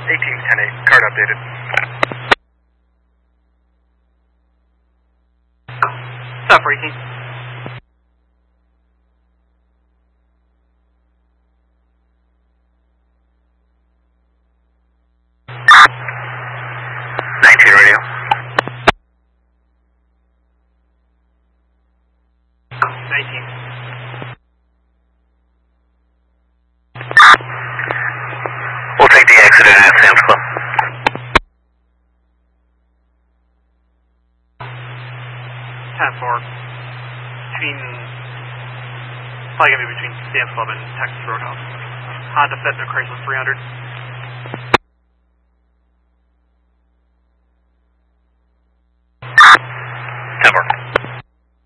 18-10-8, card updated. Stop for 18. Radio. 19. We'll take the accident at Sam's Club. 10-4. Probably going to be between Sam's Club and Texas Roadhouse. Honda Fit, Chrysler 300.